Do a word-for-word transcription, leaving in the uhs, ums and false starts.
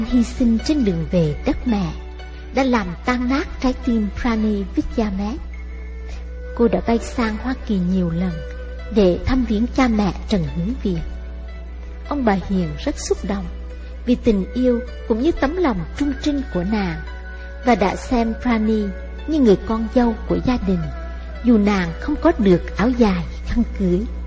hy sinh trên đường về đất mẹ đã làm tan nát trái tim Prani Vidyamet. Cô đã bay sang Hoa Kỳ nhiều lần để thăm viếng cha mẹ Trần Hướng Việt. Ông bà Hiền rất xúc động vì tình yêu cũng như tấm lòng trung trinh của nàng, và đã xem Prani như người con dâu của gia đình, dù nàng không có được áo dài khăn cưới.